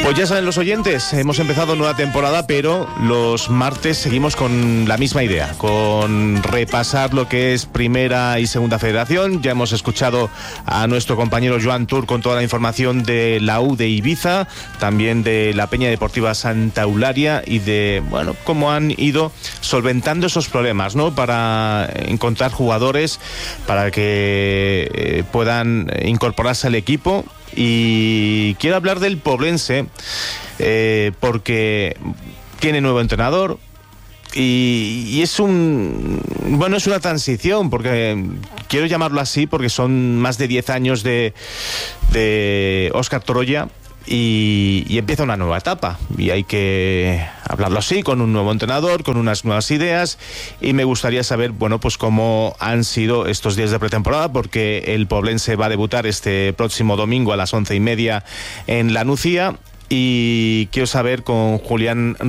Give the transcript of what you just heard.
Pues ya saben los oyentes, hemos empezado nueva temporada, pero los martes seguimos con la misma idea, con repasar lo que es Primera y Segunda Federación. Ya hemos escuchado a nuestro compañero Joan Tur con toda la información de la U de Ibiza, también de la Peña Deportiva Santa Eulalia y de, bueno, cómo han ido solventando esos problemas, ¿no? Para encontrar jugadores para que puedan incorporarse al equipo. Y quiero hablar del Poblense porque tiene nuevo entrenador y es es una transición, porque quiero llamarlo así porque son más de 10 años de Óscar Toroya y empieza una nueva etapa y hay que hablarlo así, con un nuevo entrenador, con unas nuevas ideas, y me gustaría saber, bueno, pues cómo han sido estos días de pretemporada, porque el Poblense va a debutar este próximo domingo a las 11:30 en La Nucía, y quiero saber con Julián